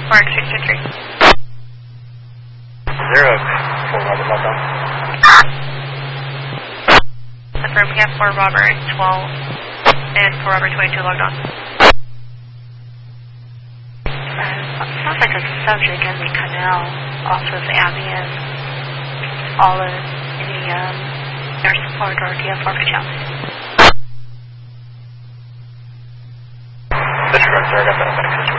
Mark 623. 0, 4 Robert, logged on. Affirm, we have 4 Robert 12 and 4 Robert 22 logged on. Sounds like a subject in the canal off of Abbey and Olive. Any nurse support or DF4 for challenge? Disregard, sir, I got that medic situation.